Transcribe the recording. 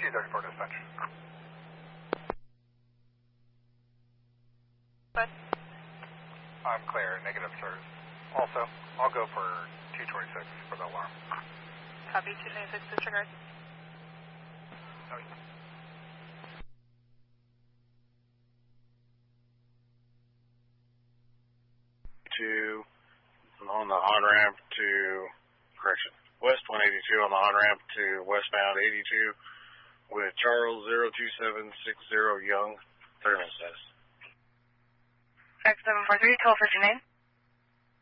234 dispatch. What? I'm clear, negative, sir. Also, I'll go for 226 for the alarm. Copy, 226, disregard. Sorry. On the on-ramp to, correction, west 182 on the on-ramp to westbound 82 with Charles 02760 Young, Thurman status. X743, 1259.